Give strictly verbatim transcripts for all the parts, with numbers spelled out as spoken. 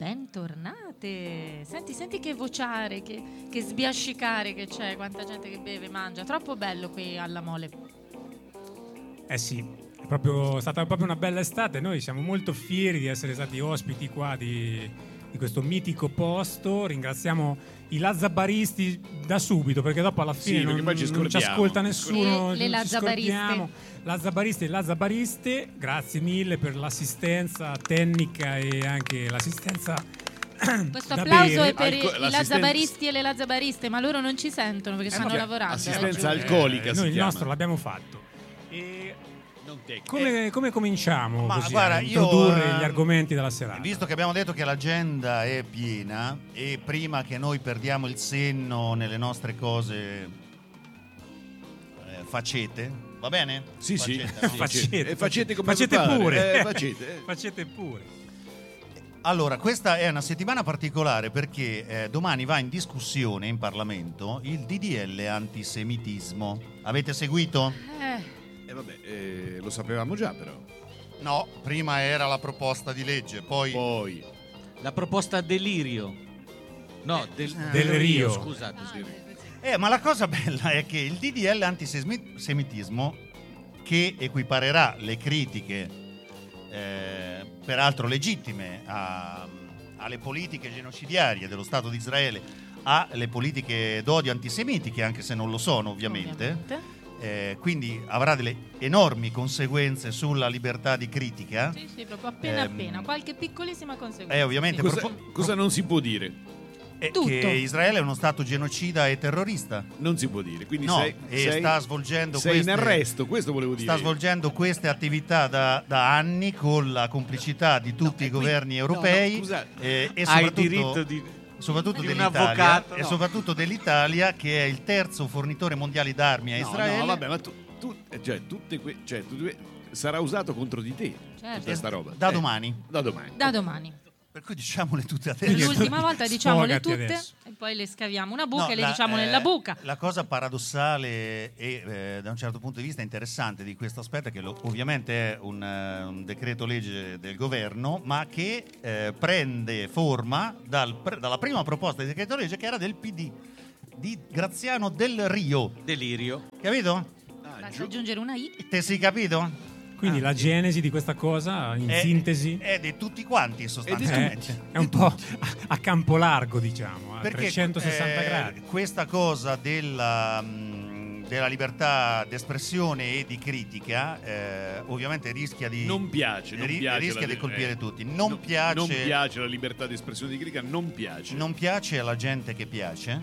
Bentornate. Senti, senti che vociare, che, che sbiascicare che c'è, quanta gente che beve, mangia. Troppo bello qui alla Mole. Eh sì, è, proprio, è stata proprio una bella estate. Noi siamo molto fieri di essere stati ospiti qua di, di questo mitico posto. Ringraziamo i lazzabaristi da subito, perché dopo alla fine sì, non, poi ci non ci ascolta nessuno. Le, le lazzabariste. Lazzabaristi e lazzabariste, grazie mille per l'assistenza tecnica e anche l'assistenza. Questo applauso bere. è per Alco- i lazzabaristi e le lazzabariste, ma loro non ci sentono perché Eh, stanno perché lavorando. assistenza raggiù. alcolica Eh, si noi il chiama. nostro l'abbiamo fatto. E Non tecnica. come, come cominciamo Ma così, guarda, a io, introdurre eh, gli argomenti della serata? Visto che abbiamo detto che l'agenda è piena e prima che noi perdiamo il senno nelle nostre cose eh, facete, va bene? Sì, sì. Facete, no? Facete, E facete come facete fare. pure. Eh, facete, eh. Facete pure. Allora, questa è una settimana particolare perché eh, domani va in discussione in Parlamento il D D L antisemitismo. Avete seguito? Eh, Eh, vabbè, eh, lo sapevamo già però. No, prima era la proposta di legge, poi... Poi La proposta delirio. No, del, Del Rio. Scusate. sì. Eh, ma la cosa bella è che il D D L antisemitismo, che equiparerà le critiche, eh, peraltro legittime, a- alle politiche genocidarie dello Stato di Israele, alle politiche d'odio antisemitiche, anche se non lo sono ovviamente, ovviamente. eh, quindi avrà delle enormi conseguenze sulla libertà di critica. Sì, sì, proprio appena Ehm, appena, qualche piccolissima conseguenza. eh, ovviamente sì. cosa, propo- cosa non si può dire? eh, tutto. che Israele è uno Stato genocida e terrorista. Non si può dire. Quindi No, sei, e sei- sta svolgendo sei in queste- arresto, questo volevo dire. Sta svolgendo queste attività da, da anni con la complicità di tutti e i qui- governi no, no, europei scusa, eh, e Hai soprattutto, diritto di, soprattutto di un dell'Italia avvocato. e no. soprattutto dell'Italia, che è il terzo fornitore mondiale d'armi a No, Israele. no, vabbè, ma tu, tu eh, cioè, tutte que- cioè, tutte- sarà usato contro di te Certo. tutta sta roba. Da Eh, domani. Da domani. Da domani. Per cui diciamole tutte adesso. L'ultima volta diciamole Sfogati tutte adesso. e poi le scaviamo una buca No, e le la- diciamo eh, nella buca. La cosa paradossale e eh, da un certo punto di vista interessante di questo aspetto è che lo- ovviamente è un, eh, un decreto legge del governo, ma che eh, prende forma dal pre- dalla prima proposta di decreto legge, che era del P D di Graziano Del Rio. Delirio. Capito? Ah, Basta giu- aggiungere una I. Te sei capito? Quindi Ah. la genesi di questa cosa, in È- sintesi, È di tutti quanti è, sostanzialmente. è un po' a, a campo largo, diciamo, a Perché trecentosessanta eh, gradi. questa cosa della, mh, della libertà d'espressione e di critica eh, ovviamente rischia di non piace, non ri- piace rischia la- di colpire eh, tutti. Non no- piace non piace la libertà di espressione di critica, non piace. non piace alla gente che piace.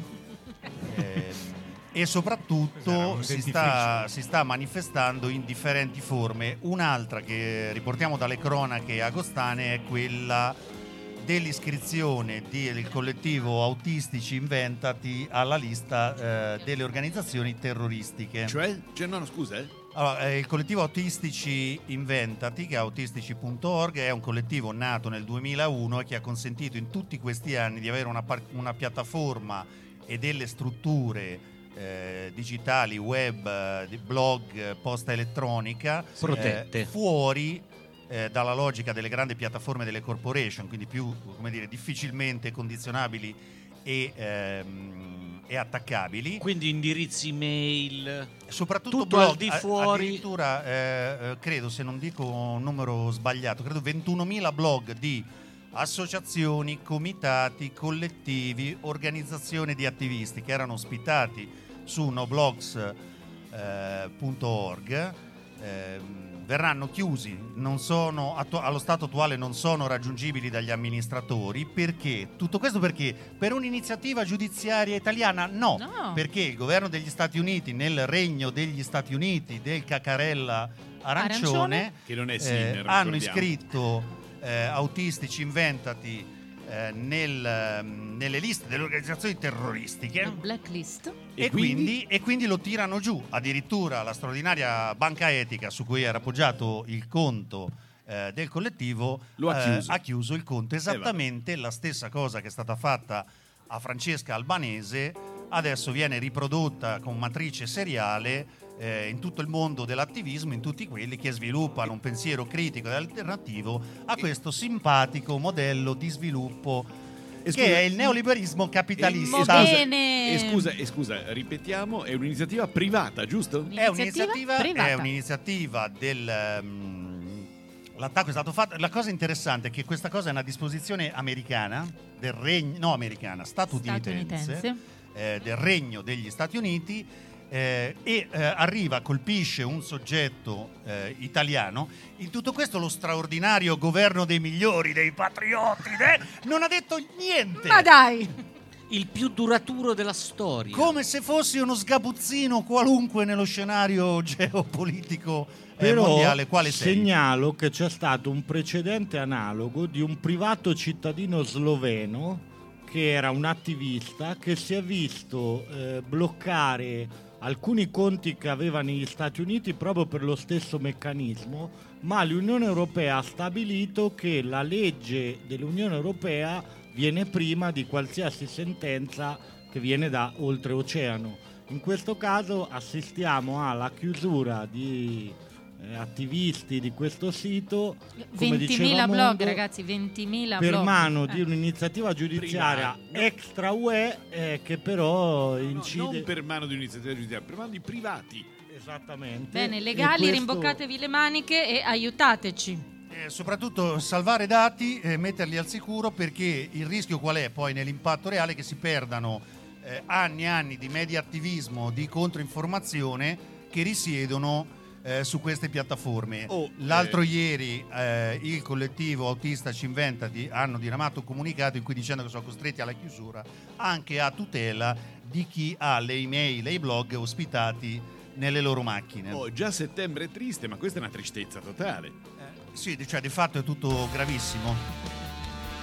eh, e Sarà soprattutto un si dentifricio. sta, si sta manifestando in differenti forme. Un'altra che riportiamo dalle cronache agostane è quella dell'iscrizione di- del collettivo Autistici Inventati alla lista eh, delle organizzazioni terroristiche. Cioè? Cioè, no, no, scusa, eh. Allora, eh, il collettivo Autistici Inventati, che è autistici punto org, è un collettivo nato nel duemilauno e che ha consentito in tutti questi anni di avere una, par- una piattaforma e delle strutture eh, digitali, web, eh, di blog, eh, posta elettronica Protette. eh, fuori eh, dalla logica delle grandi piattaforme delle corporation, quindi più, come dire, difficilmente condizionabili e, ehm, e attaccabili. Quindi indirizzi mail. Soprattutto tutto blog, al di a- fuori. addirittura eh, eh, credo, se non dico un numero sbagliato, credo ventunomila blog di associazioni, comitati, collettivi, organizzazioni di attivisti che erano ospitati su noblogs punto org ehm, verranno chiusi, non sono attu- allo stato attuale non sono raggiungibili dagli amministratori. Perché? Tutto questo perché? Per un'iniziativa giudiziaria italiana? No, No. perché il governo degli Stati Uniti, nel regno degli Stati Uniti del caccarella arancione, Arancione? Che non è eh, Sinner, hanno ricordiamo. iscritto eh, autistici inventati eh, nel, ehm, nelle liste delle organizzazioni terroristiche. No, blacklist. E, E quindi? quindi? e quindi lo tirano giù. Addirittura la straordinaria banca etica su cui era appoggiato il conto eh, del collettivo Lo ha eh, chiuso. ha chiuso il conto. Esattamente la stessa cosa che è stata fatta a Francesca Albanese adesso viene riprodotta con matrice seriale eh, in tutto il mondo dell'attivismo, in tutti quelli che sviluppano un pensiero critico e alternativo a questo simpatico modello di sviluppo E che scusa- è il neoliberismo capitalista. Mo scusa, bene. e scusa, e scusa, ripetiamo, è un'iniziativa privata, giusto? È un'iniziativa, privata. è un'iniziativa del um, l'attacco è stato fatto. La cosa interessante è che questa cosa è una disposizione americana del regno, no americana, statunitense, Statunitense. eh, del regno degli Stati Uniti, eh, e eh, arriva, colpisce un soggetto eh, italiano. In tutto questo lo straordinario governo dei migliori, dei patrioti, de- non ha detto niente. Ma dai! Il più duraturo della storia. Come se fossi uno sgabuzzino qualunque nello scenario geopolitico eh, Però mondiale. Quale sei? segnalo che c'è stato un precedente analogo di un privato cittadino sloveno che era un attivista che si è visto eh, bloccare alcuni conti che aveva negli Stati Uniti proprio per lo stesso meccanismo, ma l'Unione Europea ha stabilito che la legge dell'Unione Europea viene prima di qualsiasi sentenza che viene da oltreoceano. In questo caso assistiamo alla chiusura di eh, attivisti di questo sito, come diceva ventimila blog, Mondo, ragazzi, ventimila per blog. mano Eh. di un'iniziativa giudiziaria Privata. No. extra U E eh, che però No, incide non per mano di un'iniziativa giudiziaria, per mano di privati. esattamente. Bene, E legali, questo- rimboccatevi le maniche e aiutateci. Eh, soprattutto salvare dati e metterli al sicuro, perché il rischio qual è poi nell'impatto reale? Che si perdano eh, anni e anni di media attivismo, di controinformazione che risiedono eh, su queste piattaforme. Oh, L'altro eh. ieri eh, il collettivo Autista ci inventa di, hanno diramato un comunicato in cui dicendo che sono costretti alla chiusura anche a tutela di chi ha le email e i blog ospitati nelle loro macchine. Oh, già settembre è triste, ma questa è una tristezza totale. Sì, cioè di fatto è tutto gravissimo.